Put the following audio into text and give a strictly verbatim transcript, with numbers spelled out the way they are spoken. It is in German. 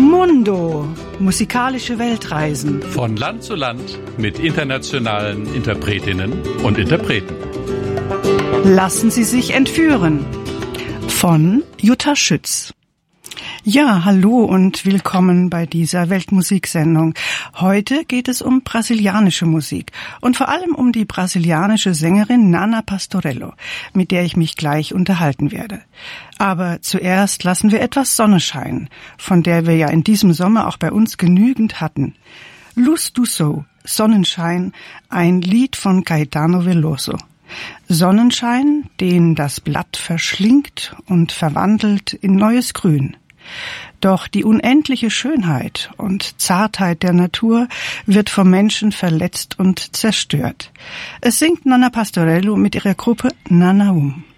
Mundo, musikalische Weltreisen. Von Land zu Land mit internationalen Interpretinnen und Interpreten. Lassen Sie sich entführen. Von Jutta Schütz. Ja, hallo und willkommen bei dieser Weltmusiksendung. Heute geht es um brasilianische Musik und vor allem um die brasilianische Sängerin Nana Pastorello, mit der ich mich gleich unterhalten werde. Aber zuerst lassen wir etwas Sonne scheinen, von der wir ja in diesem Sommer auch bei uns genügend hatten. Luz do Sol, Sonnenschein, ein Lied von Caetano Veloso. Sonnenschein, den das Blatt verschlingt und verwandelt in neues Grün. Doch die unendliche Schönheit und Zartheit der Natur wird vom Menschen verletzt und zerstört. Es singt Nana Pastorello mit ihrer Gruppe Nanaum.